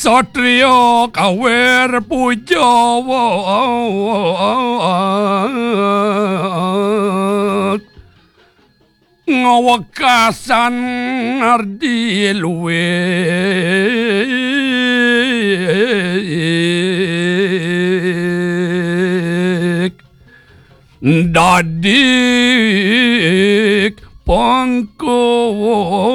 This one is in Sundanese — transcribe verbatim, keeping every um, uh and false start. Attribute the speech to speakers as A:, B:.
A: Satrio kawer pujawa ngawekasan ardi luwe dadik pangko